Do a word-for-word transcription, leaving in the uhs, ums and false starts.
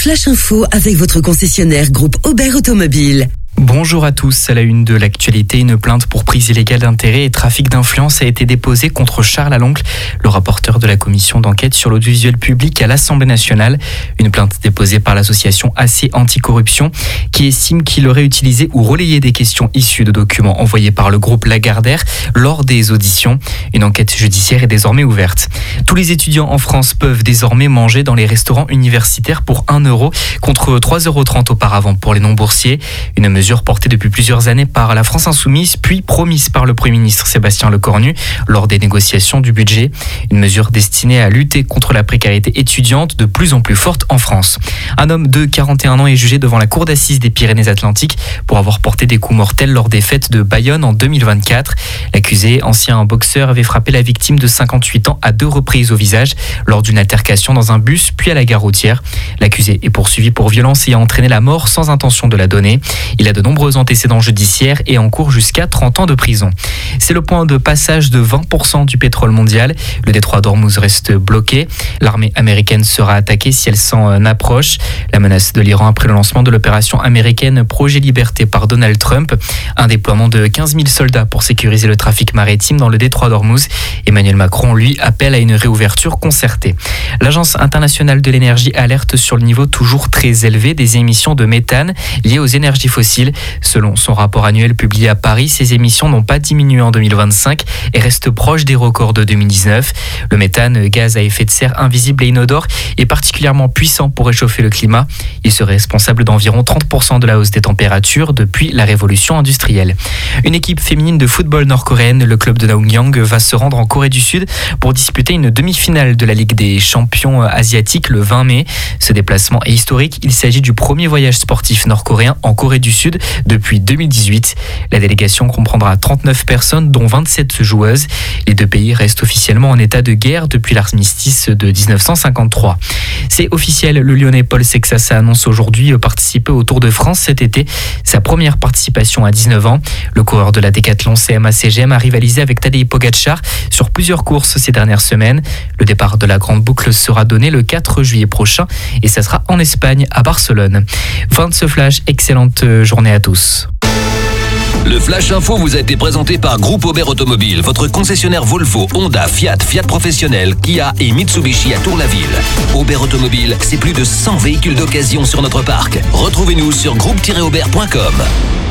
Flash Info avec votre concessionnaire groupe Aubert Automobile. Bonjour à tous. À la une de l'actualité, une plainte pour prise illégale d'intérêt et trafic d'influence a été déposée contre Charles Aloncle, le rapporteur de la commission d'enquête sur l'audiovisuel public à l'Assemblée nationale. Une plainte déposée par l'association A C Anticorruption qui estime qu'il aurait utilisé ou relayé des questions issues de documents envoyés par le groupe Lagardère lors des auditions. Une enquête judiciaire est désormais ouverte. Tous les étudiants en France peuvent désormais manger dans les restaurants universitaires pour un euro contre trois euros trente auparavant pour les non-boursiers. Une mesure portée depuis plusieurs années par la France Insoumise, puis promise par le Premier ministre Sébastien Lecornu lors des négociations du budget. Une mesure destinée à lutter contre la précarité étudiante de plus en plus forte en France. Un homme de quarante et un ans est jugé devant la cour d'assises des Pyrénées-Atlantiques pour avoir porté des coups mortels lors des fêtes de Bayonne en deux mille vingt-quatre. L'accusé, ancien boxeur, avait frappé la victime de cinquante-huit ans à deux reprises au visage lors d'une altercation dans un bus puis à la gare routière. L'accusé est poursuivi pour violence ayant entraîné la mort sans intention de la donner. Il a de nombreux antécédents judiciaires et encourt jusqu'à trente ans de prison. C'est le point de passage de vingt pour cent du pétrole mondial. Le détroit d'Ormuz reste bloqué. L'armée américaine sera attaquée si elle s'en approche. La menace de l'Iran après le lancement de l'opération américaine Projet Liberté par Donald Trump. Un déploiement de quinze mille soldats pour sécuriser le trafic maritime dans le détroit d'Ormuz. Emmanuel Macron, lui, appelle à une réouverture concertée. L'Agence internationale de l'énergie alerte sur le niveau toujours très élevé des émissions de méthane liées aux énergies fossiles. Selon son rapport annuel publié à Paris, ces émissions n'ont pas diminué en deux mille vingt-cinq et restent proches des records de deux mille dix-neuf. Le méthane, gaz à effet de serre invisible et inodore, est particulièrement puissant pour réchauffer le climat. Il serait responsable d'environ trente pour cent de la hausse des températures depuis la révolution industrielle. Une équipe féminine de football nord-coréenne, le club de Naongyang, va se rendre en Corée du Sud pour disputer une demi-finale de la Ligue des champions asiatiques le vingt mai. Ce déplacement est historique. Il s'agit du premier voyage sportif nord-coréen en Corée du Sud depuis deux mille dix-huit. La délégation comprendra trente-neuf personnes, dont vingt-sept joueuses. Les deux pays restent officiellement en état de guerre depuis l'armistice de dix-neuf cent cinquante-trois. C'est officiel, le Lyonnais Paul Sexassa annonce aujourd'hui participer au Tour de France cet été. Sa première participation à dix-neuf ans. Le coureur de la Décathlon C M A C G M a rivalisé avec Tadej Pogacar sur plusieurs courses ces dernières semaines. Le départ de la Grande Boucle sera donné le quatre juillet prochain et ça sera en Espagne, à Barcelone. Fin de ce flash, excellente journée à tous. Le Flash Info vous a été présenté par Groupe Aubert Automobile, votre concessionnaire Volvo, Honda, Fiat, Fiat Professionnel, Kia et Mitsubishi à Tour-la-Ville. Aubert Automobile, c'est plus de cent véhicules d'occasion sur notre parc. Retrouvez-nous sur groupe tiret aubert point com.